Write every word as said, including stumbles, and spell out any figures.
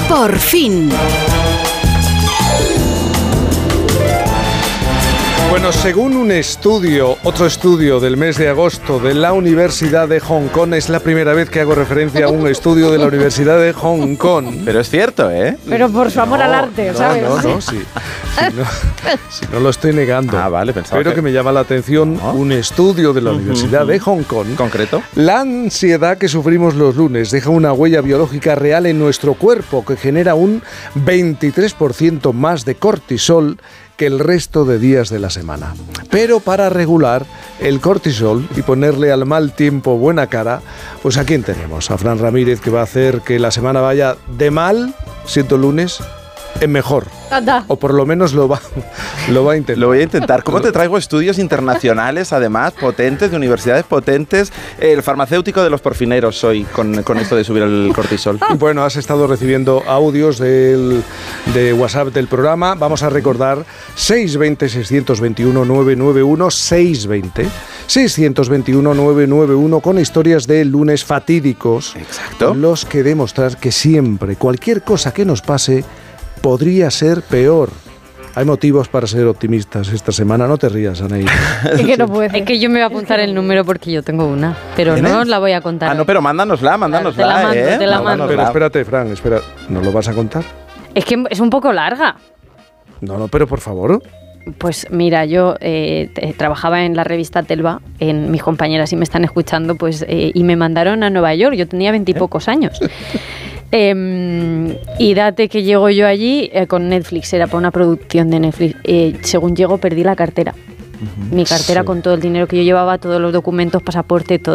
Por fin. Bueno, según un estudio, otro estudio del mes de agosto de la Universidad de Hong Kong, es la primera vez que hago referencia a un estudio de la Universidad de Hong Kong. Pero es cierto, ¿eh? Pero por su amor no, al arte, no, ¿sabes? No, no, sí. Si no, si no lo estoy negando. Ah, vale, pensaba Pero que... que me llama la atención ¿No? un estudio de la Universidad de Hong Kong. ¿Concreto? La ansiedad que sufrimos los lunes deja una huella biológica real en nuestro cuerpo que genera un veintitrés por ciento más de cortisol que el resto de días de la semana. Pero para regular el cortisol y ponerle al mal tiempo buena cara, pues ¿a quién tenemos? A Fran Ramírez, que va a hacer que la semana vaya de mal, siendo lunes, en mejor. Anda. O por lo menos lo va, lo va a intentar. Lo voy a intentar. ¿Cómo te traigo estudios internacionales, además, potentes, de universidades potentes? El farmacéutico de los porfineros soy con, con esto de subir el cortisol. Bueno, has estado recibiendo audios del, de WhatsApp del programa. Vamos a recordar seis veinte, seiscientos veintiuno, novecientos noventa y uno, seis veinte, seiscientos veintiuno, novecientos noventa y uno, con historias de lunes fatídicos. Exacto. Los que demostrar que siempre, cualquier cosa que nos pase, podría ser peor. Hay motivos para ser optimistas esta semana. No te rías, Anaí. Es que no puede. Es que yo me voy a apuntar el número porque yo tengo una, pero ¿Tienes? no os la voy a contar. Ah, no, pero mándanosla, mándanosla, Te la mando, ¿eh? te la mando. Mándanosla. Pero espérate, Fran, espera. ¿No lo vas a contar? Es que es un poco larga. No, no, pero por favor. Pues mira, yo eh, t- trabajaba en la revista Telva, en mis compañeras, si me están escuchando, pues eh, y me mandaron a Nueva York. Yo tenía veintipocos años. Eh, y date que llego yo allí eh, con Netflix, era para una producción de Netflix. Eh, según llego, perdí la cartera. Mi cartera Sí. con todo el dinero que yo llevaba, todos los documentos, pasaporte, todo.